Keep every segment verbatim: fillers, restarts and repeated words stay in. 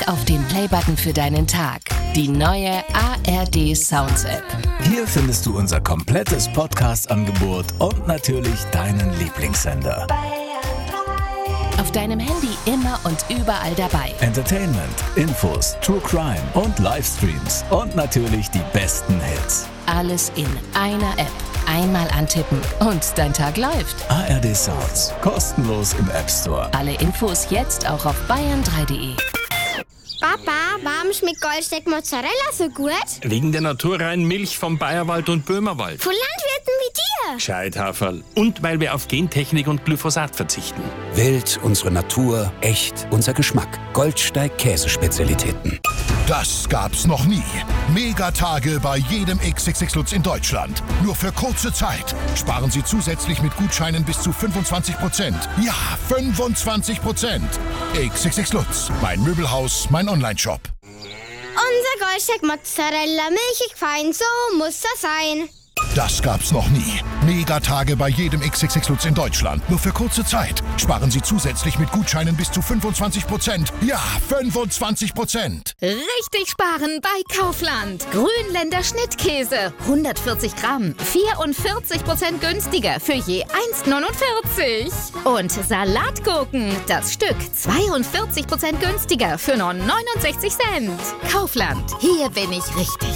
Drück auf den Playbutton für deinen Tag. Die neue A R D Sounds App. Hier findest du unser komplettes Podcast-Angebot und natürlich deinen Lieblingssender. Auf deinem Handy immer und überall dabei. Entertainment, Infos, True Crime und Livestreams und natürlich die besten Hits. Alles in einer App. Einmal antippen und dein Tag läuft. A R D Sounds, kostenlos im App Store. Alle Infos jetzt auch auf bayern drei punkt de. Papa, warum schmeckt Goldsteak Mozzarella so gut? Wegen der naturreinen Milch vom Bayerwald und Böhmerwald. Von Landwirten wie dir. Gescheithaferl. Und weil wir auf Gentechnik und Glyphosat verzichten. Wild, unsere Natur, echt, unser Geschmack. Goldsteig Käsespezialitäten. Das gab's noch nie. Megatage bei jedem X X X Lutz in Deutschland. Nur für kurze Zeit. Sparen Sie zusätzlich mit Gutscheinen bis zu fünfundzwanzig Prozent. Ja, fünfundzwanzig Prozent. X X X Lutz. Mein Möbelhaus, mein Onlineshop. Unser Goldsteak Mozzarella, milchig fein, so muss das sein. Das gab's noch nie. Megatage bei jedem X X X Lutz in Deutschland. Nur für kurze Zeit. Sparen Sie zusätzlich mit Gutscheinen bis zu fünfundzwanzig Prozent. Ja, fünfundzwanzig Prozent. Richtig sparen bei Kaufland. Grünländer Schnittkäse. hundertvierzig Gramm. vierundvierzig Prozent günstiger für je eins neunundvierzig. Und Salatgurken. Das Stück zweiundvierzig Prozent günstiger für nur neunundsechzig Cent. Kaufland. Hier bin ich richtig.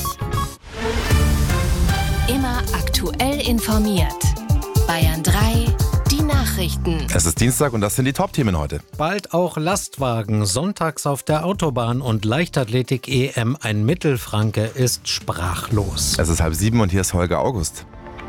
Immer aktuell informiert. Bayern drei, die Nachrichten. Es ist Dienstag und das sind die Top-Themen heute. Bald auch Lastwagen, sonntags auf der Autobahn und Leichtathletik-E M. Ein Mittelfranke ist sprachlos. Es ist halb sieben und hier ist Holger August.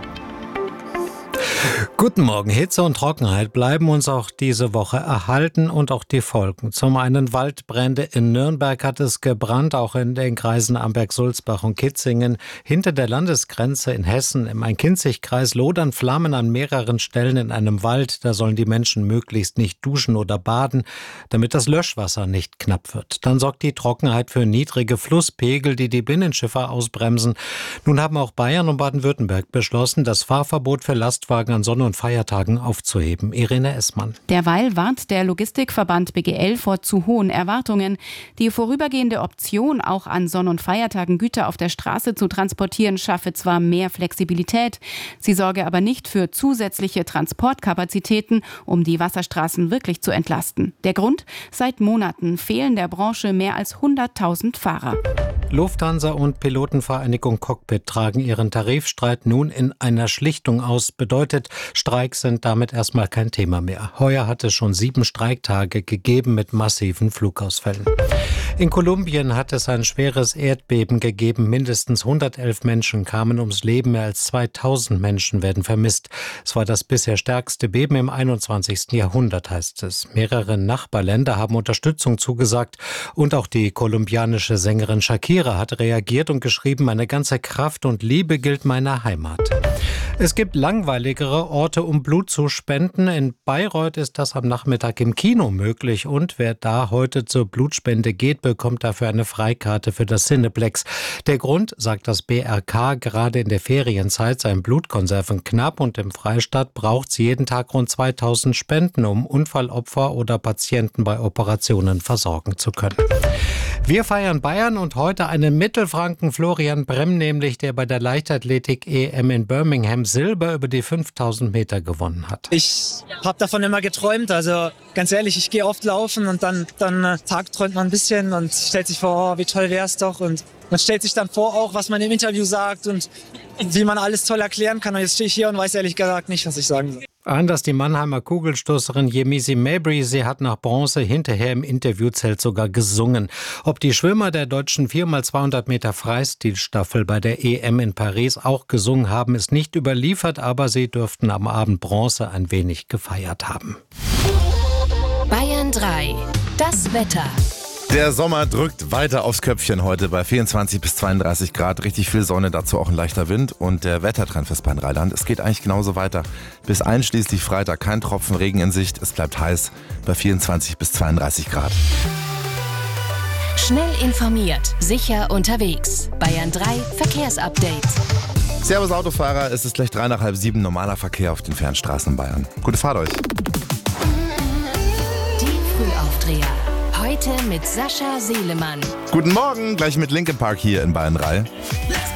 Guten Morgen. Hitze und Trockenheit bleiben uns auch diese Woche erhalten und auch die Folgen. Zum einen Waldbrände in Nürnberg hat es gebrannt, auch in den Kreisen Amberg, Sulzbach und Kitzingen. Hinter der Landesgrenze in Hessen im Main-Kinzig-Kreis lodern Flammen an mehreren Stellen in einem Wald. Da sollen die Menschen möglichst nicht duschen oder baden, damit das Löschwasser nicht knapp wird. Dann sorgt die Trockenheit für niedrige Flusspegel, die die Binnenschiffer ausbremsen. Nun haben auch Bayern und Baden-Württemberg beschlossen, das Fahrverbot für Lastwagen an Sonn- und Feiertagen aufzuheben. Irene Essmann. Derweil warnt der Logistikverband B G L vor zu hohen Erwartungen. Die vorübergehende Option, auch an Sonn- und Feiertagen Güter auf der Straße zu transportieren, schaffe zwar mehr Flexibilität, sie sorge aber nicht für zusätzliche Transportkapazitäten, um die Wasserstraßen wirklich zu entlasten. Der Grund? Seit Monaten fehlen der Branche mehr als hunderttausend Fahrer. Lufthansa und Pilotenvereinigung Cockpit tragen ihren Tarifstreit nun in einer Schlichtung aus. Bedeutet, Streiks sind damit erstmal kein Thema mehr. Heuer hat es schon sieben Streiktage gegeben mit massiven Flugausfällen. In Kolumbien hat es ein schweres Erdbeben gegeben. Mindestens hundertelf Menschen kamen ums Leben. Mehr als zweitausend Menschen werden vermisst. Es war das bisher stärkste Beben im einundzwanzigsten Jahrhundert, heißt es. Mehrere Nachbarländer haben Unterstützung zugesagt. Und auch die kolumbianische Sängerin Shakira hat reagiert und geschrieben: Meine ganze Kraft und Liebe gilt meiner Heimat. Es gibt langweiligere Orte, um Blut zu spenden. In Bayreuth ist das am Nachmittag im Kino möglich. Und wer da heute zur Blutspende geht, bekommt dafür eine Freikarte für das Cineplex. Der Grund, sagt das B R K, gerade in der Ferienzeit seien Blutkonserven knapp und im Freistaat braucht es jeden Tag rund zweitausend Spenden, um Unfallopfer oder Patienten bei Operationen versorgen zu können. Wir feiern Bayern und heute einen Mittelfranken, Florian Bremm nämlich, der bei der Leichtathletik-E M in Birmingham Silber über die fünftausend Meter gewonnen hat. Ich habe davon immer geträumt, also ganz ehrlich, ich gehe oft laufen und dann, dann äh, tagträumt man ein bisschen und stellt sich vor, oh, wie toll wäre es doch, und man stellt sich dann vor auch, was man im Interview sagt und wie man alles toll erklären kann, und jetzt stehe ich hier und weiß ehrlich gesagt nicht, was ich sagen soll. Anders die Mannheimer Kugelstoßerin Yemisi Mabry, sie hat nach Bronze hinterher im Interviewzelt sogar gesungen. Ob die Schwimmer der deutschen vier mal zweihundert Meter Freistilstaffel bei der E M in Paris auch gesungen haben, ist nicht überliefert, aber sie dürften am Abend Bronze ein wenig gefeiert haben. Bayern drei, das Wetter. Der Sommer drückt weiter aufs Köpfchen heute bei vierundzwanzig bis zweiunddreißig Grad. Richtig viel Sonne, dazu auch ein leichter Wind. Und der Wettertrend fürs Rheinland, es geht eigentlich genauso weiter. Bis einschließlich Freitag kein Tropfen Regen in Sicht. Es bleibt heiß bei vierundzwanzig bis zweiunddreißig Grad. Schnell informiert, sicher unterwegs. Bayern drei Verkehrsupdate. Servus Autofahrer, es ist gleich drei nach halb sieben, normaler Verkehr auf den Fernstraßen in Bayern. Gute Fahrt euch. Die Frühaufdreher. Heute Heute mit Sascha Seelemann. Guten Morgen, gleich mit Linkin Park hier in Bayern drei.